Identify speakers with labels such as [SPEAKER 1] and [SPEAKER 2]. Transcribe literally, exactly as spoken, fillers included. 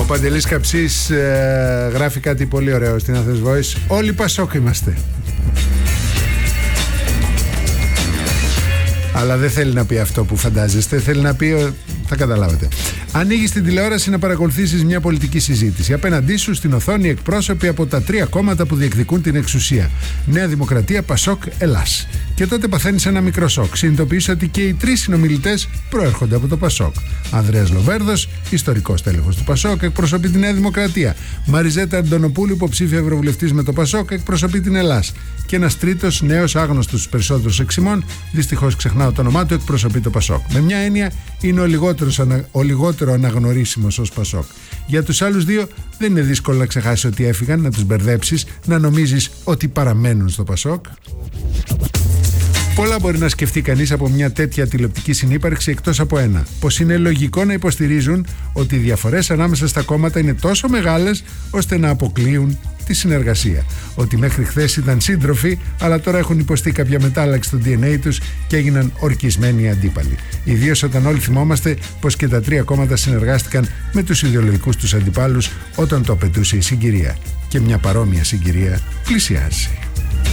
[SPEAKER 1] Παντελής Καψής ε, γράφει κάτι πολύ ωραίο στην Athens Voice. Όλοι Πασόκ είμαστε. Αλλά δεν θέλει να πει αυτό που φαντάζεστε. Θέλει να πει, θα καταλάβετε. Ανοίγεις την τηλεόραση να παρακολουθήσεις μια πολιτική συζήτηση. Απέναντί σου στην οθόνη εκπρόσωποι από τα τρία κόμματα που διεκδικούν την εξουσία. Νέα Δημοκρατία, Πασόκ, Ελλάς. Και τότε παθαίνεις ένα μικρό σοκ. Συνειδητοποιείς ότι και οι τρεις συνομιλητές προέρχονται από το Πασόκ. Ανδρέας Λοβέρδος, ιστορικός τέλεχος του Πασόκ, εκπροσωπεί τη Νέα Δημοκρατία. Μαριζέτα Αντωνοπούλου, υποψήφια ευρωβουλευτής με το Πασόκ, εκπροσωπεί την Ελλάς. Και ένας τρίτος, νέος, άγνωστος στους περισσότερους εξημών, δυστυχώς ξεχνάω το όνομά του, εκπροσωπεί το Πασόκ. Με μια έννοια, είναι ο, λιγότερος, ο λιγότερο αναγνωρίσιμος ως Πασόκ. Για τους άλλους δύο, δεν είναι δύσκολο να ξεχάσεις ότι έφυγαν, να τους μπερδέψεις, να νομίζεις ότι παραμένουν στο Πασόκ. Πολλά μπορεί να σκεφτεί κανείς από μια τέτοια τηλεοπτική συνύπαρξη, εκτός από ένα: πως είναι λογικό να υποστηρίζουν ότι οι διαφορές ανάμεσα στα κόμματα είναι τόσο μεγάλες ώστε να αποκλείουν τη συνεργασία. Ότι μέχρι χθες ήταν σύντροφοι, αλλά τώρα έχουν υποστεί κάποια μετάλλαξη στο ντι εν έι τους και έγιναν ορκισμένοι αντίπαλοι. Ιδίως όταν όλοι θυμόμαστε πως και τα τρία κόμματα συνεργάστηκαν με τους ιδεολογικούς τους αντιπάλους όταν το απαιτούσε η συγκυρία. Και μια παρόμοια συγκυρία πλησιάζει.